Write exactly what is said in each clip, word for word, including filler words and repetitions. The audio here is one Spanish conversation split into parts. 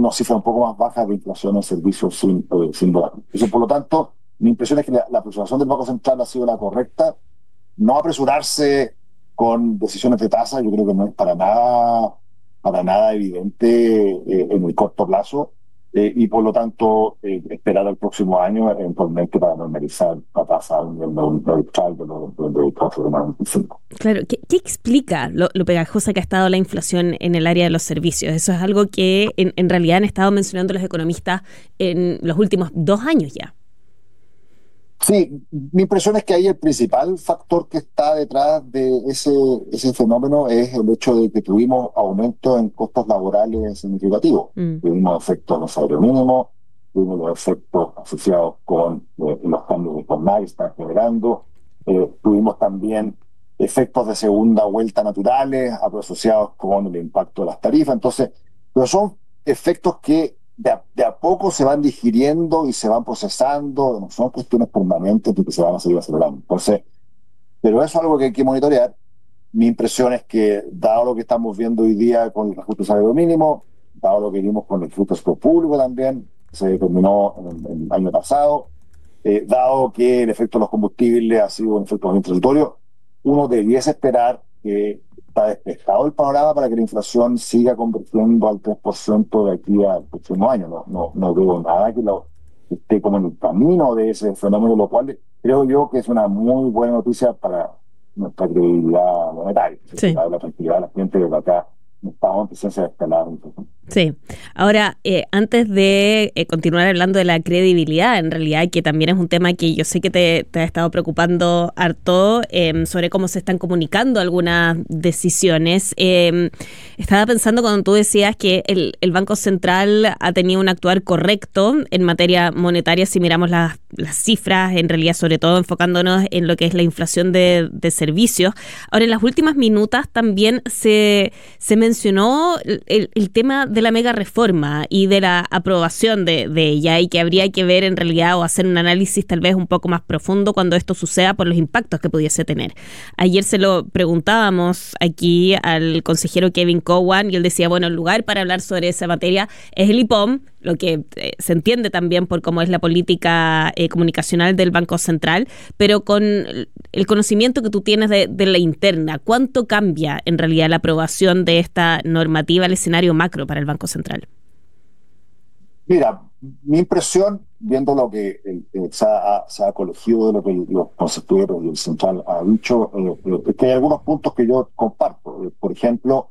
unas cifras un poco más bajas de inflación en servicios sin, eh, sin dólar. Eso, por lo tanto, mi impresión es que la, la aproximación del Banco Central ha sido la correcta. No apresurarse con decisiones de tasa, yo creo que no es para nada, para nada evidente eh, en el corto plazo. Eh, y por lo tanto eh, esperar al próximo año eventualmente para normalizar la tasa a un nivel neutral de los cuatro coma veinticinco. Claro, ¿qué, qué explica lo, lo pegajosa que ha estado la inflación en el área de los servicios? Eso es algo que en, en realidad han estado mencionando los economistas en los últimos dos años ya. Sí, mi impresión es que ahí el principal factor que está detrás de ese, ese fenómeno es el hecho de que tuvimos aumento en costos laborales significativos. Mm. Tuvimos efectos en el salario mínimo, tuvimos los efectos asociados con eh, los cambios de jornada que están generando, eh, tuvimos también efectos de segunda vuelta naturales asociados con el impacto de las tarifas. Entonces, pero son efectos que De a, de a poco se van digiriendo y se van procesando, no son cuestiones permanentes porque se van a seguir acelerando. Entonces, pero eso es algo que hay que monitorear. Mi impresión es que, dado lo que estamos viendo hoy día con el reajuste del salario mínimo, dado lo que vimos con el fruto público también, que se determinó en, en el año pasado, eh, dado que el efecto de los combustibles ha sido un efecto muy transitorio, uno debiese esperar que está despejado el panorama para que la inflación siga convirtiendo al tres por ciento de aquí al próximo año. No, no, no veo nada que, lo, que esté como en el camino de ese fenómeno, lo cual creo yo que es una muy buena noticia para nuestra credibilidad monetaria. Sí. La, la tranquilidad de la gente de que acá no estamos en presencia de escalar. Sí. Ahora, eh, antes de eh, continuar hablando de la credibilidad, en realidad, que también es un tema que yo sé que te, te ha estado preocupando harto, eh, sobre cómo se están comunicando algunas decisiones. Eh, estaba pensando cuando tú decías que el, el Banco Central ha tenido un actuar correcto en materia monetaria, si miramos las, las cifras, en realidad, sobre todo enfocándonos en lo que es la inflación de, de servicios. Ahora, en las últimas minutas también se, se mencionó el, el tema de la mega reforma y de la aprobación de, de ella, y que habría que ver en realidad o hacer un análisis tal vez un poco más profundo cuando esto suceda por los impactos que pudiese tener. Ayer se lo preguntábamos aquí al consejero Kevin Cowan y él decía, bueno, el lugar para hablar sobre esa materia es el I P O M, lo que eh, se entiende también por cómo es la política eh, comunicacional del Banco Central, pero con el conocimiento que tú tienes de, de la interna, ¿cuánto cambia en realidad la aprobación de esta normativa al escenario macro para el Banco Central? Mira, mi impresión, viendo lo que eh, se, ha, se ha colegido de lo que los consejeros y el Central ha dicho, eh, es que hay algunos puntos que yo comparto. Eh, por ejemplo,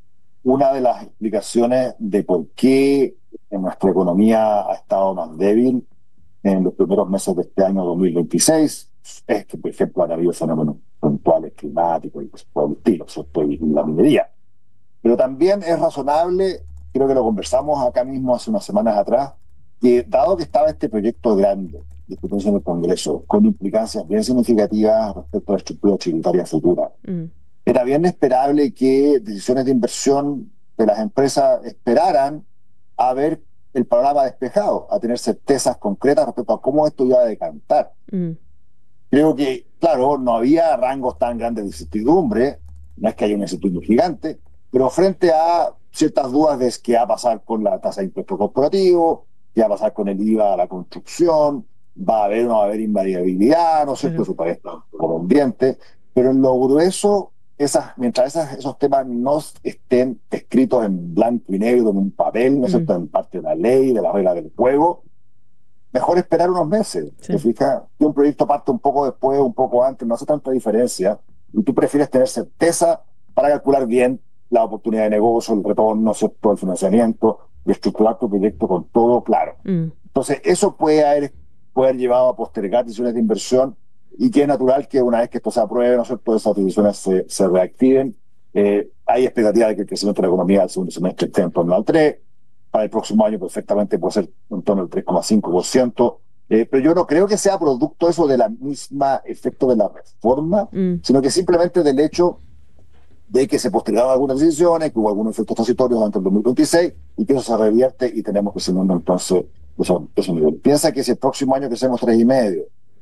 una de las explicaciones de por qué nuestra economía ha estado más débil en los primeros meses de este año dos mil veintiséis es que, por ejemplo, han habido fenómenos puntuales climáticos y por el estilo, ¿cierto? Y la minería. Pero también es razonable, creo que lo conversamos acá mismo hace unas semanas atrás, que dado que estaba este proyecto grande, discutiéndose en el Congreso, con implicancias bien significativas respecto a la estructura tributaria futura, mm. era bien esperable que decisiones de inversión de las empresas esperaran a ver el panorama despejado, a tener certezas concretas respecto a cómo esto iba a decantar. Mm. Creo que, claro, no había rangos tan grandes de incertidumbre, no es que haya una incertidumbre gigante, pero frente a ciertas dudas de qué va a pasar con la tasa de impuesto corporativo, qué va a pasar con el I V A a la construcción, va a haber o no va a haber invariabilidad, ¿no es cierto? Eso parece correspondiente, pero en lo grueso, esas, mientras esas, esos temas no estén escritos en blanco y negro, en un papel, ¿no es cierto?, mm. en parte de la ley, de la regla del juego, mejor esperar unos meses. Sí. ¿Te fijas? Que un proyecto parte un poco después, un poco antes, no hace tanta diferencia, y tú prefieres tener certeza para calcular bien la oportunidad de negocio, el retorno, ¿cierto?, el financiamiento, y estructurar tu proyecto con todo claro. Mm. Entonces, eso puede haber, puede haber llevado a postergar decisiones de inversión, y que es natural que una vez que esto se apruebe, ¿no es cierto?, esas decisiones se, se reactiven. Eh, hay expectativa de que el crecimiento de la economía al segundo semestre esté en torno al tres por ciento, para el próximo año perfectamente puede ser en torno al tres coma cinco por ciento, eh, pero yo no creo que sea producto eso de la misma efecto de la reforma, mm. sino que simplemente del hecho de que se postergaron algunas decisiones, que hubo algunos efectos transitorios durante el dos mil veintiséis, y que eso se revierte y tenemos que seguir entonces eso, eso nivel. Piensa que si el próximo año crecemos tres coma cinco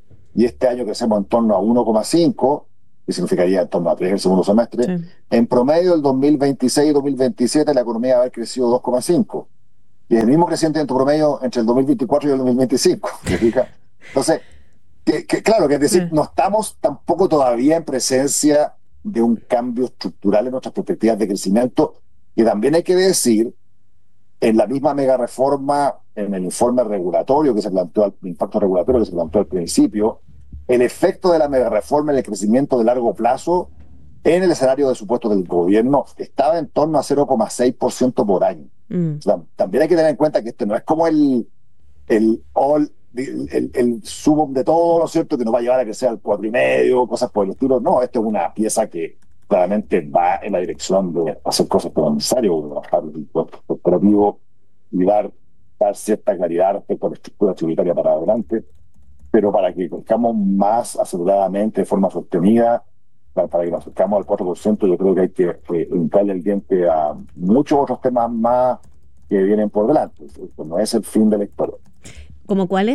y este año crecemos en torno a uno coma cinco, que significaría en torno a tres el segundo semestre, sí. En promedio del dos mil veintiséis y dos mil veintisiete la economía va a haber crecido dos coma cinco. y es el mismo crecimiento promedio entre el dos mil veinticuatro y el dos mil veinticinco. ¿Te fijas? Entonces, que, que, claro, que es decir, Mm. no estamos tampoco todavía en presencia de un cambio estructural en nuestras perspectivas de crecimiento, y también hay que decir, en la misma mega reforma, en el informe regulatorio que se planteó, el impacto regulatorio que se planteó al principio, el efecto de la mega reforma en el crecimiento de largo plazo en el escenario de supuesto del gobierno estaba en torno a cero coma seis por ciento por año. Mm. O sea, también hay que tener en cuenta que este no es como el, el all, el, el, el sumum de todo, ¿no es cierto?, que nos va a llevar a crecer al cuatro y medio, cosas por el estilo. No, esto es una pieza que claramente va en la dirección de hacer cosas por necesario, bajar el impuesto corporativo y dar, dar cierta claridad respecto a la estructura tributaria para adelante, pero para que crezcamos más aceleradamente, de forma sostenida, para, para que nos acercamos al cuatro por ciento, yo creo que hay que eh, hincarle el diente a muchos otros temas más que vienen por delante. Esto no es el fin de la historia. ¿Cómo cuáles?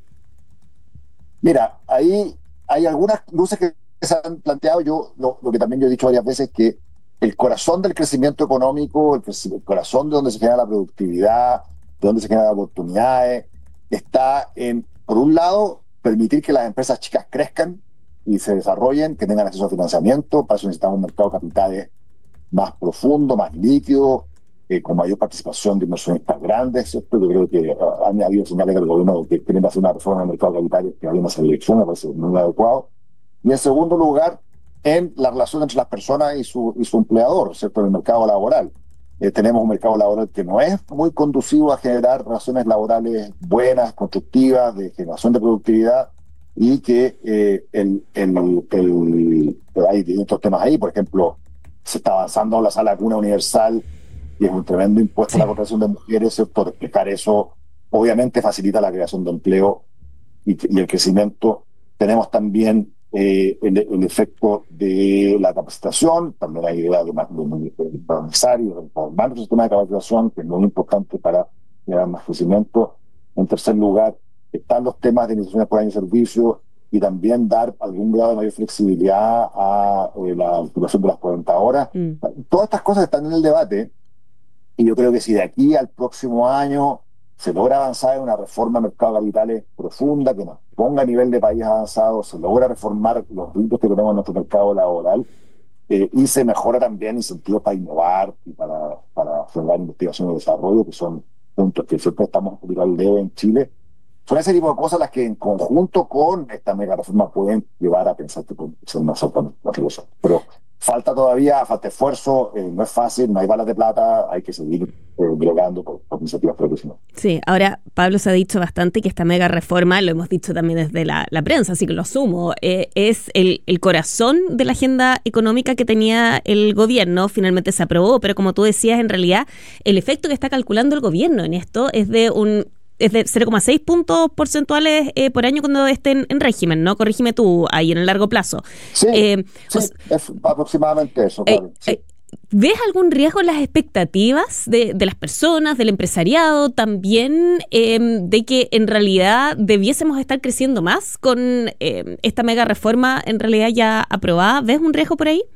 Mira, ahí hay algunas luces que se han planteado. Yo lo, lo que también yo he dicho varias veces, que el corazón del crecimiento económico, el, el corazón de donde se genera la productividad, de donde se generan las oportunidades, está en, por un lado, permitir que las empresas chicas crezcan y se desarrollen, que tengan acceso a financiamiento. Para eso necesitamos un mercado de capitales más profundo, más líquido, eh, con mayor participación de inversionistas grandes, ¿cierto? Yo creo que uh, han habido señales del gobierno que quieren hacer una reforma del mercado de capitales que vaya en esa dirección, me parece muy adecuado. Y en segundo lugar, en la relación entre las personas y su, y su empleador, ¿cierto?, en el mercado laboral. Eh, tenemos un mercado laboral que no es muy conducivo a generar relaciones laborales buenas, constructivas, de generación de productividad, y que eh, el, el, el, el, hay distintos temas ahí. Por ejemplo, se está avanzando en la sala cuna universal y es un tremendo impuesto a la contratación de mujeres, ¿cierto? Explicar eso obviamente facilita la creación de empleo y, y el crecimiento. Tenemos también eh, el, el efecto de la capacitación, también hay idea de más necesario, de formar un sistema de capacitación que es muy importante para generar más crecimiento. En tercer lugar, están los temas de iniciaciones por año de servicio y también dar algún grado de mayor flexibilidad a eh, la ocupación de las cuarenta horas. Mm. Todas estas cosas están en el debate, y yo creo que si de aquí al próximo año se logra avanzar en una reforma de mercado de capitales profunda, que nos ponga a nivel de país avanzado, se logra reformar los ritos que tenemos en nuestro mercado laboral, eh, y se mejora también incentivos para innovar y para, para generar investigación y desarrollo, que son puntos que siempre estamos publicando el dedo en Chile. Son ese tipo de cosas las que en conjunto con esta mega reforma pueden llevar a pensar que pueden ser una sopa de solución. Pero falta todavía, falta esfuerzo, eh, no es fácil, no hay balas de plata, hay que seguir eh, dialogando por, por iniciativas progresivas. Sí, ahora Pablo se ha dicho bastante que esta mega reforma, lo hemos dicho también desde la, la prensa, así que lo asumo, eh, es el, el corazón de la agenda económica que tenía el gobierno. Finalmente se aprobó, pero como tú decías, en realidad el efecto que está calculando el gobierno en esto es de un es de cero coma seis puntos porcentuales eh, por año cuando estén en régimen, ¿no? Corrígeme tú, ahí en el largo plazo. Sí, eh, sí, os, es aproximadamente eso, eh, claro. Sí. Eh, ¿Ves algún riesgo en las expectativas de, de las personas, del empresariado, también eh, de que en realidad debiésemos estar creciendo más con eh, esta mega reforma en realidad ya aprobada? ¿Ves un riesgo por ahí?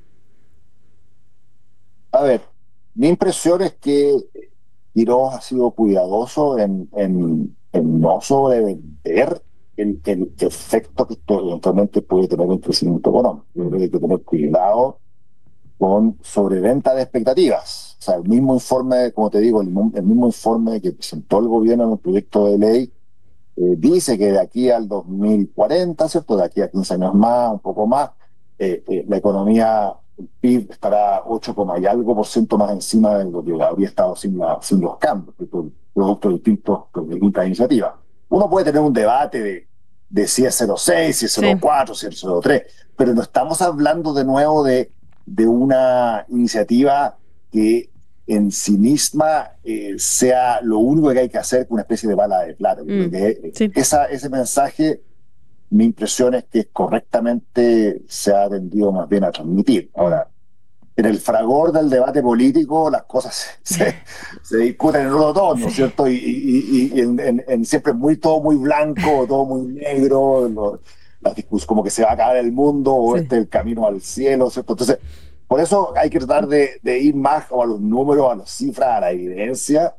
A ver, mi impresión es que Quirós ha sido cuidadoso en, en, en no sobrevender el, el efecto que esto eventualmente puede tener en crecimiento económico. Yo creo que hay que tener cuidado con sobreventa de expectativas. O sea, el mismo informe, como te digo, el, el mismo informe que presentó el gobierno en el proyecto de ley eh, dice que de aquí al dos mil cuarenta, ¿cierto? De aquí a quince años más, un poco más, eh, eh, la economía, el P I B estará ocho y algo por ciento más encima de lo que habría estado sin, la, sin los cambios, producto de distintos, de distintas iniciativas. Uno puede tener un debate de, de si es cero coma seis, si es cero coma cuatro, sí. si es cero coma tres, pero no estamos hablando de nuevo de, de una iniciativa que en sí misma eh, sea lo único que hay que hacer, una especie de bala de plata. Mm, que, sí. esa, ese mensaje, mi impresión es que correctamente se ha tendido más bien a transmitir. Ahora, en el fragor del debate político, las cosas se, se discuten en otro tono, ¿cierto? Y, y, y en, en, en siempre muy todo muy blanco, todo muy negro, lo, las discusiones como que se va a acabar el mundo o sí. este es el camino al cielo, ¿cierto? Entonces, por eso hay que tratar de, de ir más a los números, a las cifras, a la evidencia,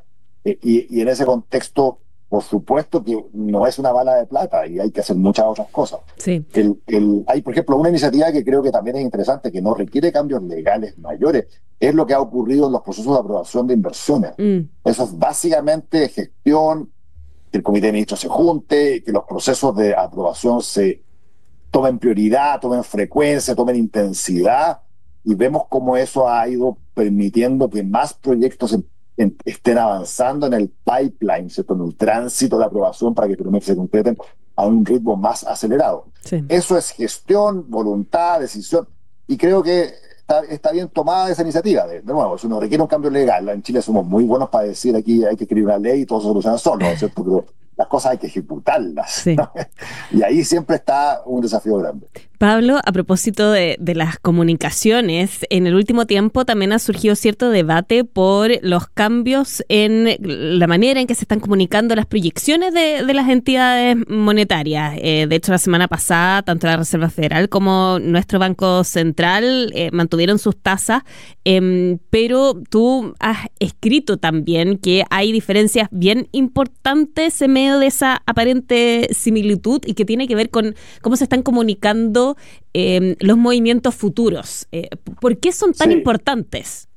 Eh, y, y en ese contexto, por supuesto que no es una bala de plata y hay que hacer muchas otras cosas. Sí. El, el, hay, por ejemplo, una iniciativa que creo que también es interesante, que no requiere cambios legales mayores, es lo que ha ocurrido en los procesos de aprobación de inversiones. Mm. Eso es básicamente gestión, que el comité de ministros se junte, que los procesos de aprobación se tomen prioridad, tomen frecuencia, tomen intensidad, y vemos cómo eso ha ido permitiendo que más proyectos en, en, estén avanzando en el pipeline, ¿cierto? En el tránsito de aprobación para que se concreten a un ritmo más acelerado. Sí. Eso es gestión, voluntad, decisión, y creo que está, está bien tomada esa iniciativa. De, de nuevo, eso no requiere un cambio legal. En Chile somos muy buenos para decir aquí hay que escribir una ley y todo se soluciona solo, ¿cierto? Pero las cosas hay que ejecutarlas. Sí. ¿No? Y ahí siempre está un desafío grande. Pablo, a propósito de, de las comunicaciones, en el último tiempo también ha surgido cierto debate por los cambios en la manera en que se están comunicando las proyecciones de, de las entidades monetarias. Eh, de hecho, la semana pasada, tanto la Reserva Federal como nuestro Banco Central eh, mantuvieron sus tasas, eh, pero tú has escrito también que hay diferencias bien importantes en medio de esa aparente similitud y que tiene que ver con cómo se están comunicando Eh, los movimientos futuros. Eh, ¿Por qué son tan sí. importantes?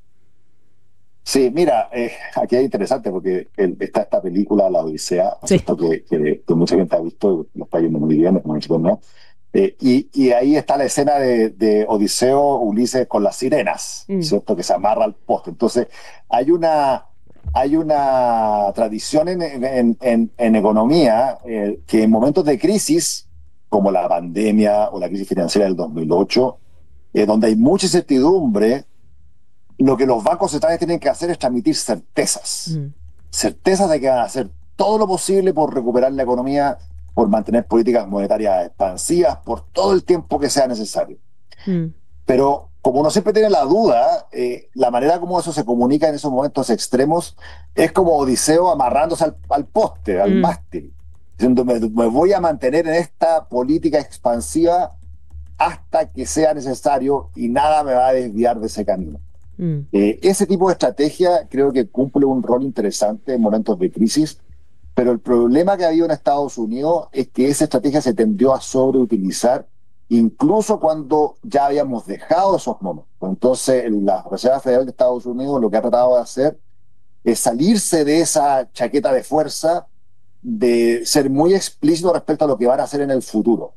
Sí, mira, eh, aquí es interesante porque el, está esta película, La Odisea, sí. que, que, que mucha gente ha visto, lo está yendo muy bien, ¿no? eh, y, y ahí está la escena de, de Odiseo, Ulises con las sirenas, mm. ¿cierto? Que se amarra al poste. Entonces, hay una... Hay una tradición en, en, en, en economía eh, que en momentos de crisis, como la pandemia o la crisis financiera del dos mil ocho, eh, donde hay mucha incertidumbre, lo que los bancos centrales tienen que hacer es transmitir certezas. Mm. Certezas de que van a hacer todo lo posible por recuperar la economía, por mantener políticas monetarias expansivas, por todo el tiempo que sea necesario. Mm. Pero como uno siempre tiene la duda, eh, la manera como eso se comunica en esos momentos extremos es como Odiseo amarrándose al, al poste, al mm. mástil. Diciendo, me, me voy a mantener en esta política expansiva hasta que sea necesario y nada me va a desviar de ese camino. Mm. Eh, ese tipo de estrategia creo que cumple un rol interesante en momentos de crisis, pero el problema que ha habido en Estados Unidos es que esa estrategia se tendió a sobreutilizar incluso cuando ya habíamos dejado esos momentos. Entonces, la Reserva Federal de Estados Unidos lo que ha tratado de hacer es salirse de esa chaqueta de fuerza, de ser muy explícito respecto a lo que van a hacer en el futuro.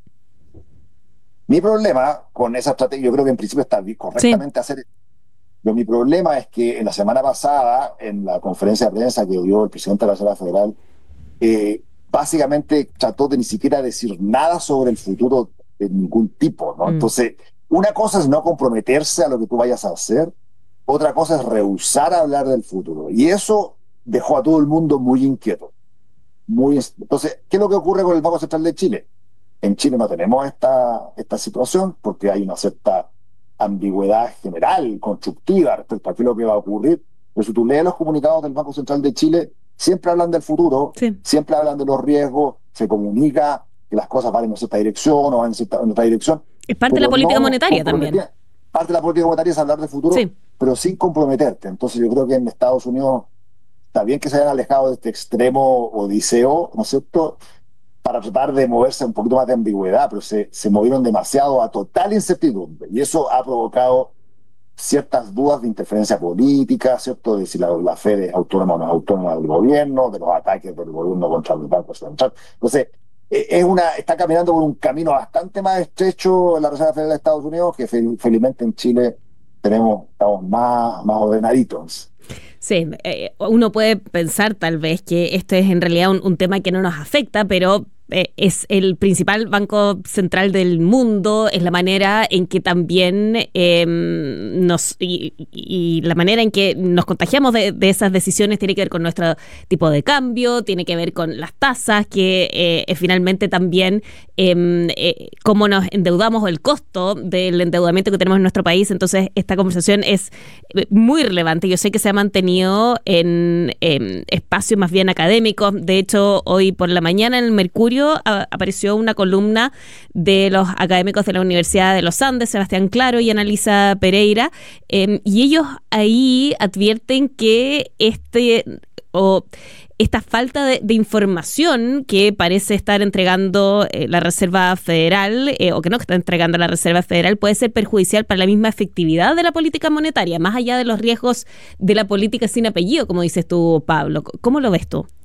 Mi problema con esa estrategia, yo creo que en principio está correctamente sí. hacer, pero mi problema es que en la semana pasada, en la conferencia de prensa que dio el presidente de la Reserva Federal, eh, básicamente trató de ni siquiera decir nada sobre el futuro de ningún tipo, ¿no? Mm. Entonces, una cosa es no comprometerse a lo que tú vayas a hacer, otra cosa es rehusar hablar del futuro. Y eso dejó a todo el mundo muy inquieto. Muy, entonces, ¿qué es lo que ocurre con el Banco Central de Chile? En Chile no tenemos esta, esta situación porque hay una cierta ambigüedad general, constructiva respecto a qué es lo que va a ocurrir. Pero si tú lees los comunicados del Banco Central de Chile, siempre hablan del futuro, sí. siempre hablan de los riesgos, se comunica que las ciertas van en cierta dirección o van en, cierta, en otra dirección. Es parte de la política no monetaria también. Parte de la política monetaria es hablar del futuro, sí. pero sin comprometerte. Entonces yo creo que en Estados Unidos está bien que se hayan alejado de este extremo odiseo, ¿no es cierto?, para tratar de moverse un poquito más de ambigüedad, pero se, se movieron demasiado a total incertidumbre. Y eso ha provocado ciertas dudas de interferencia política, ¿cierto?, de si la, la Fed es autónoma o no es autónoma del gobierno, de los ataques del gobierno contra los bancos centrales. Entonces, es una, está caminando por un camino bastante más estrecho en la Reserva Federal de Estados Unidos, que fel, felizmente en Chile tenemos, estamos más, más ordenaditos. Sí, eh, uno puede pensar tal vez que este es en realidad un, un tema que no nos afecta, pero eh, es el principal banco central del mundo, es la manera en que también eh, nos y, y la manera en que nos contagiamos de, de esas decisiones tiene que ver con nuestro tipo de cambio, tiene que ver con las tasas, que eh, es finalmente también eh, eh, cómo nos endeudamos o el costo del endeudamiento que tenemos en nuestro país. Entonces esta conversación es muy relevante. Yo sé que se ha mantenido en, en espacios más bien académicos. De hecho, hoy por la mañana en el Mercurio a, apareció una columna de los académicos de la Universidad de los Andes, Sebastián Claro y Analisa Pereira, eh, y ellos ahí advierten que este o esta falta de, de información que parece estar entregando eh, la Reserva Federal eh, o que no está entregando la Reserva Federal puede ser perjudicial para la misma efectividad de la política monetaria, más allá de los riesgos de la política sin apellido, como dices tú, Pablo. ¿Cómo lo ves tú?